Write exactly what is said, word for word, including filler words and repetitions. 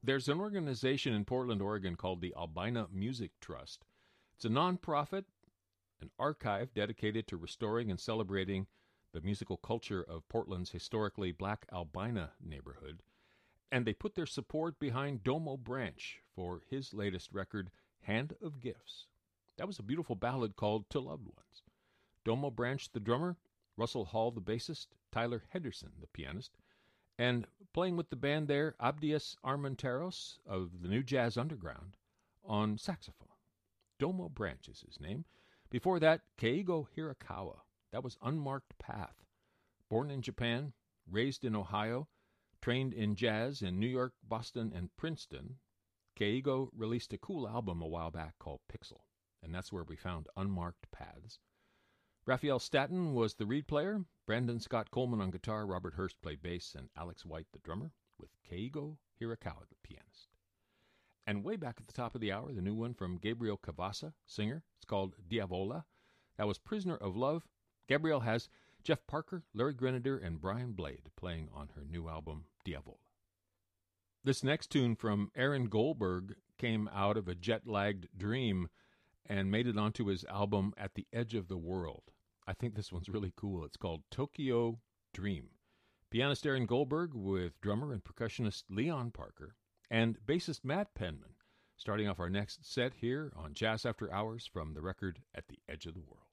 There's an organization in Portland, Oregon called the Albina Music Trust. It's a nonprofit, an archive dedicated to restoring and celebrating the musical culture of Portland's historically black Albina neighborhood. And they put their support behind Domo Branch for his latest record, Hand of Gifts. That was a beautiful ballad called To Loved Ones. Domo Branch, the drummer, Russell Hall, the bassist, Tyler Henderson, the pianist, and playing with the band there, Abdias Armenteros of the New Jazz Underground on saxophone. Domo Branch is his name. Before that, Keigo Hirakawa. That was Unmarked Path. Born in Japan, raised in Ohio, trained in jazz in New York, Boston, and Princeton, Keigo released a cool album a while back called Pixel, and that's where we found Unmarked Paths. Raphael Staton was the reed player, Brandon Scott Coleman on guitar, Robert Hurst played bass, and Alex White the drummer, with Keigo Hirakawa the pianist. And way back at the top of the hour, the new one from Gabriel Cavassa, singer. It's called Diavola. That was Prisoner of Love. Gabriel has Jeff Parker, Larry Grenadier, and Brian Blade playing on her new album, Diavola. This next tune from Aaron Goldberg came out of a jet-lagged dream and made it onto his album At the Edge of the World. I think this one's really cool. It's called Tokyo Dream. Pianist Aaron Goldberg with drummer and percussionist Leon Parker and bassist Matt Penman, starting off our next set here on Jazz After Hours from the record At the Edge of the World.